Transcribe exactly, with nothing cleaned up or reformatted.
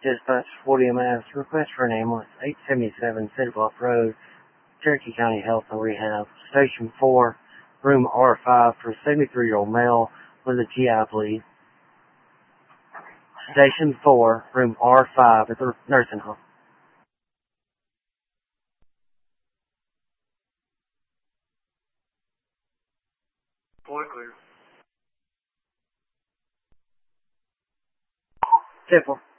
Dispatch forty M S, request for an ambulance, eight seventy-seven Cedar Bluff Road, Cherokee County Health and Rehab, Station four, room R five for a seventy-three-year-old male with a G I bleed. Station four, room R five at the nursing home. Boy clear. Temple.